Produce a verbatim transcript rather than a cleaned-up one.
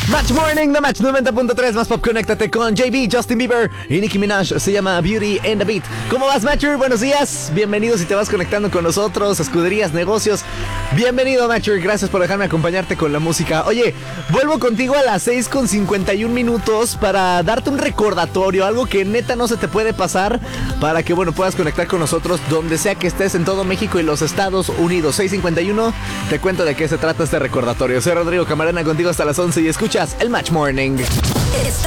Match Morning, The Match noventa punto tres, más pop, conéctate con J B, Justin Bieber y Nicki Minaj, se llama Beauty and the Beat. ¿Cómo vas, Matcher? Buenos días, bienvenido si te vas conectando con nosotros, escuderías, negocios. Bienvenido, Matcher, gracias por dejarme acompañarte con la música. Oye, vuelvo contigo a las seis con cincuenta y un minutos para darte un recordatorio, algo que neta no se te puede pasar, para que, bueno, puedas conectar con nosotros donde sea que estés en todo México y los Estados Unidos. seis cincuenta y uno, te cuento de qué se trata este recordatorio. Soy Rodrigo Camarena contigo hasta las once y escuchas el Match Morning. Estás